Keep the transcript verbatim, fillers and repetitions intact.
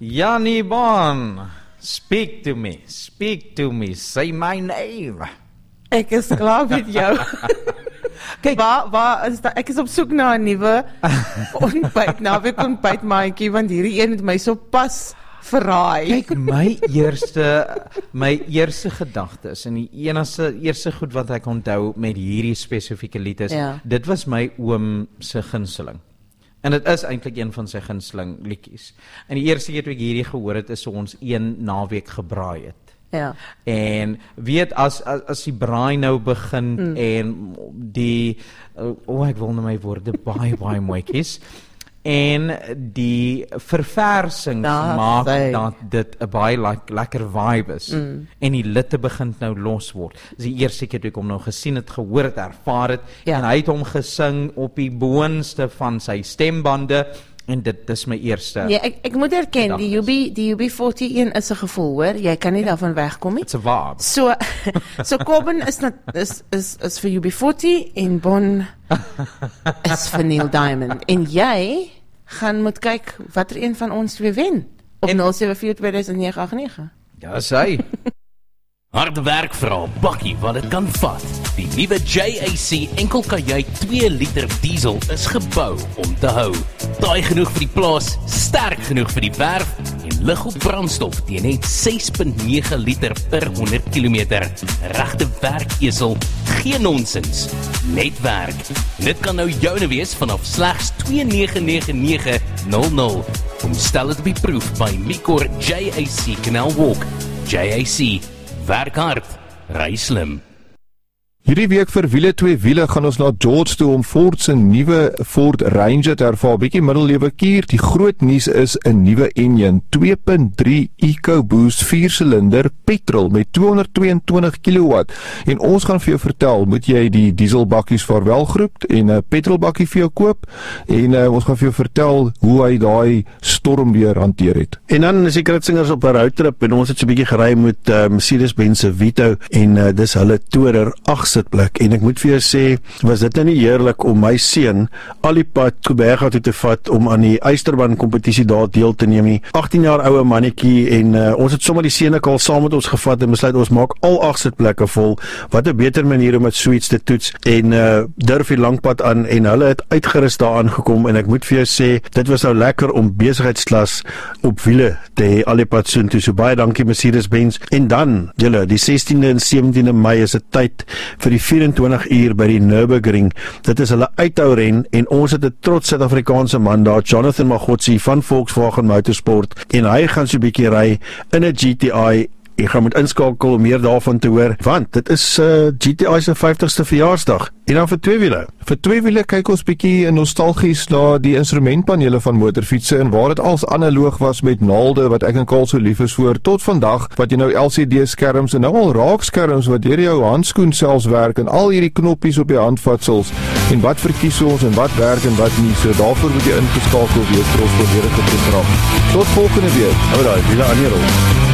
Jannie Bon, speak to me, speak to me, say my name. Ek is klaar met jou. Kijk, waar, waar is dat? Ek is op soek na 'n nuwe ontbyt, naweek ontbytmaatjie, want hierdie een het my so pas verraai. Kijk, my eerste, my eerste gedagte is, en die enigste, eerste goed wat ek onthou met hierdie spesifieke lied is, Ja. dit was my oom se gunsteling. En dit is eintlik een van sy gunsteling liedjies. En die eerste keer toe ek hierdie gehoor het, is so ons een naweek gebraai het. Ja. En weet, as, as, as die braai nou begin, mm. en die, o oh, ek wil nou my woorde baie, baie mooi kies, en die verversing Dat maak sy. dat dit 'n baie like, lekker vibe is, mm. en die litte begin nou los word. Dis die eerste keer toe ek hom nou gesien het, gehoor het, ervaar het, Ja. en hy het hom gesing op die boonste van sy stembande, en dit dis my eerste. Nee, ek, ek moet erken, die Gedagtes. U B, die U B forty een is 'n gevoel, hoor. Jy kan nie daarvan wegkom nie. It's a vibe. So, so Corbin is, not, is, is, is vir U B forty en Bon is vir Neil Diamond. En jy gaan moet kyk watter een van ons twee wen op En- nul sewe vier twee nege agt nege. Ja, sy. Harde werk vir haar bakkie wat dit kan vat. Die nuwe J A C enkelkajuit twee liter diesel is gebou om te hou. Taai genoeg vir die plaas, sterk genoeg vir die werf en lig op brandstof teen net ses komma nege liter per honderd kilometer. Regte werkesel, geen nonsens, net werk. Dit kan nou joune wees vanaf slegs twee nege nege nege nul nul. Kom stel dit op die proef by Micor J A C Canal Walk. J A C, werk hard, ry slim. Hierdie week vir wiele twee wiele gaan ons na George toe om Ford se nuwe Ford Ranger te ervaar. Bietjie middellewe kuur. Die groot nuus is 'n nuwe enjin, twee komma drie EcoBoost vier-silinder petrol met tweehonderdtweeëntwintig kilowatt. En ons gaan vir jou vertel, moet jy die dieselbakkies vaarwel groet en 'n petrolbakkie vir jou koop? En uh, ons gaan vir jou vertel hoe hy daai storm weer hanteer het. En dan is die kritsingers op 'n roadtrip en ons het so 'n bietjie gery met uh, Mercedes-Benz se Vito en uh, dis hulle Tourer agt sitplek. En ek moet vir jou sê, was dit nou nie heerlik om my seun al die pad Kuiberga toe te vat om aan die Eysterbaan kompetisie daar deel te neem nie. agttien jaar oue mannetjie en uh, ons het sommer die seune al saam met ons gevat en besluit ons maak al agt sitplekke vol. Wat 'n beter manier om dit so iets te toets en uh, durf die langpad aan en hulle het uitgerus daar aangekom en ek moet vir jou sê, dit was nou lekker om besigheidsklas op wiele te hê al die pad soontoe. So baie dankie Mercedes-Benz. En dan, julle, die sestiende en sewentiende Mei is dit tyd vir die vyf-en-twintig uur by die Nürburgring. Dit is hulle uithouren en ons het 'n trots Suid-Afrikaanse man daar, Jonathan Magotsi van Volkswagen Motorsport, en hy gaan so 'n bietjie ry in 'n G T I. Jy gaan moet inskakel om meer daarvan te hoor, want dit is uh, G T I se vyftigste verjaarsdag. En dan vir twee wiele. Vir twee wiele kyk ons bietjie nostalgies na die instrumentpanele van motorfietsse en waar dit als analoog was met naalde wat ek en Karl so lief is voor, tot vandag wat jy nou L C D-skerms en nou al raakskerms wat deur jou handskoen selfs werk en al hierdie knoppies op die handvatsels en wat verkies ons en wat werk en wat nie. So daarvoor moet jy ingeskakel wees vir ons volledige program. Tot volgende week. Alraai, wiele aan die rol.